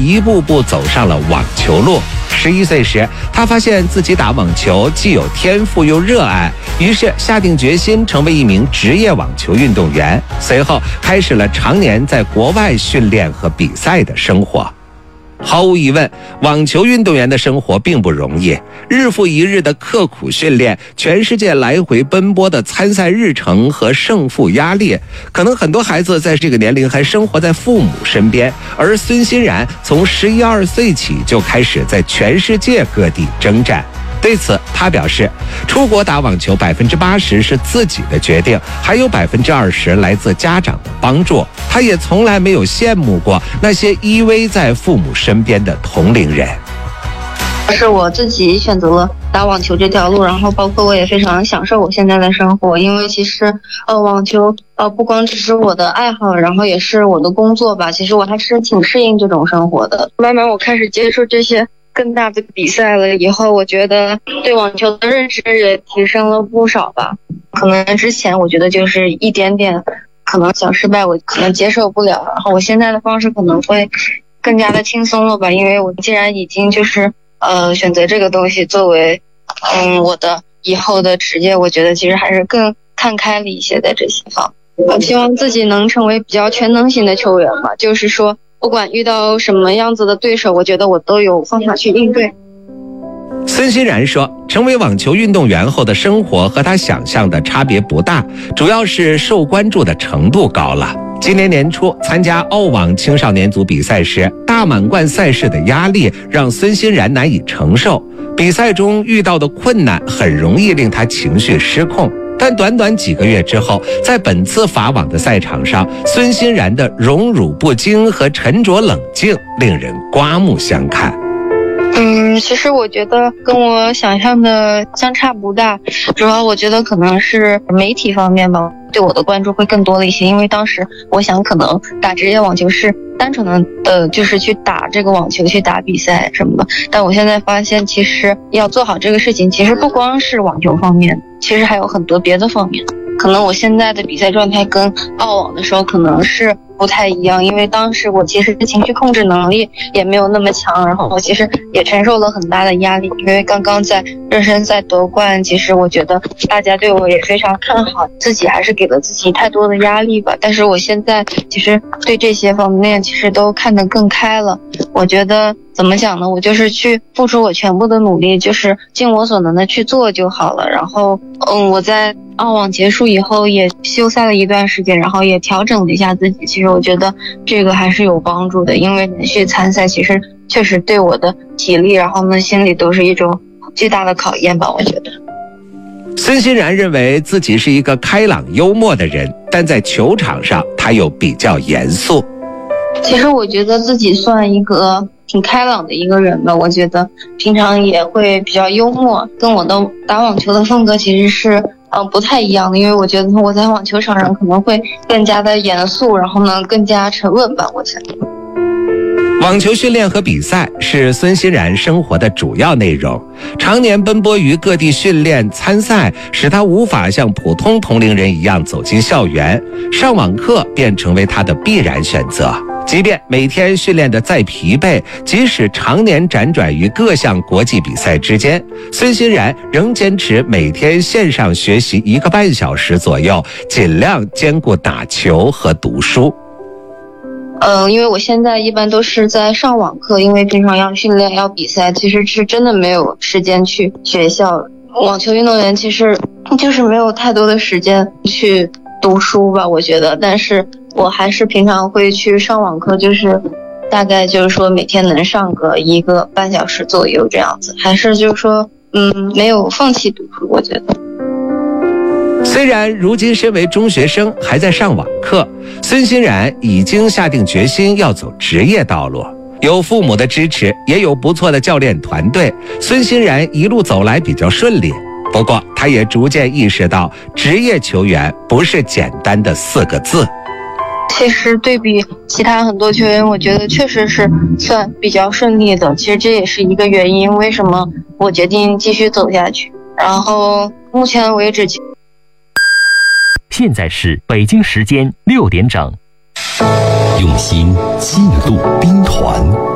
一步步走上了网球路。11岁时，他发现自己打网球既有天赋又热爱，于是下定决心成为一名职业网球运动员。随后开始了常年在国外训练和比赛的生活。毫无疑问，网球运动员的生活并不容易，日复一日的刻苦训练，全世界来回奔波的参赛日程和胜负压力，可能很多孩子在这个年龄还生活在父母身边，而孙欣然从11、12岁起就开始在全世界各地征战。对此，他表示，出国打网球80%是自己的决定，还有20%来自家长的帮助。他也从来没有羡慕过那些依偎在父母身边的同龄人。 是我自己选择了打网球这条路，然后包括我也非常享受我现在的生活，因为其实网球不光只是我的爱好，然后也是我的工作吧。其实我还是挺适应这种生活的。慢慢我开始接触这些更大的比赛了以后，我觉得对网球的认知也提升了不少吧。可能之前我觉得就是一点点可能小失败我可能接受不了，然后我现在的方式可能会更加的轻松了吧，因为我既然已经就是选择这个东西作为我的以后的职业，我觉得其实还是更看开了一些在这些方面。我希望自己能成为比较全能型的球员吧，就是说不管遇到什么样子的对手，我觉得我都有方法去应对。 孙欣然说，成为网球运动员后的生活和他想象的差别不大，主要是受关注的程度高了。今年年初参加澳网青少年组比赛时，大满贯赛事的压力让孙欣然难以承受，比赛中遇到的困难很容易令他情绪失控。但短短几个月之后，在本次法网的赛场上，孙欣然的荣辱不惊和沉着冷静令人刮目相看。 其实我觉得跟我想象的相差不大，主要我觉得可能是媒体方面吧，对我的关注会更多了一些。因为当时我想可能打职业网球是单纯的就是去打这个网球，去打比赛什么的，但我现在发现其实要做好这个事情，其实不光是网球方面，其实还有很多别的方面。可能我现在的比赛状态跟澳网的时候可能是不太一样，因为当时我其实情绪控制能力也没有那么强，然后我其实也承受了很大的压力，因为刚刚在热身赛夺冠，其实我觉得大家对我也非常看好，自己还是给了自己太多的压力吧。但是我现在其实对这些方面其实都看得更开了。我觉得怎么讲呢，我就是去付出我全部的努力，就是尽我所能的去做就好了。然后我在澳网结束以后也休赛了一段时间，然后也调整了一下自己，其实我觉得这个还是有帮助的，因为连续参赛其实确实对我的体力然后呢心理都是一种巨大的考验吧，我觉得。 孙欣然认为自己是一个开朗幽默的人，但在球场上他又比较严肃。 其实我觉得自己算一个挺开朗的一个人吧，我觉得平常也会比较幽默，跟我的打网球的风格其实是不太一样的，因为我觉得我在网球场上可能会更加的严肃，然后呢更加沉稳吧，我想。 网球训练和比赛是孙欣然生活的主要内容，常年奔波于各地训练参赛，使他无法像普通同龄人一样走进校园，上网课便成为他的必然选择。即便每天训练得再疲惫，即使常年辗转于各项国际比赛之间，孙欣然仍坚持每天线上学习1个半小时左右，尽量兼顾打球和读书。 因为我现在一般都是在上网课，因为平常要训练要比赛，其实是真的没有时间去学校。网球运动员其实就是没有太多的时间去读书吧，我觉得，但是我还是平常会去上网课，就是大概就是说每天能上个1个半小时左右这样子，还是就是说没有放弃读书，我觉得。 虽然如今身为中学生还在上网课，孙欣然已经下定决心要走职业道路。有父母的支持，也有不错的教练团队，孙欣然一路走来比较顺利。不过他也逐渐意识到，职业球员不是简单的4个字。 其实对比其他很多球员，我觉得确实是算比较顺利的，其实这也是一个原因，为什么我决定继续走下去。然后目前为止， 现在是北京时间6点整。 用心记录兵团。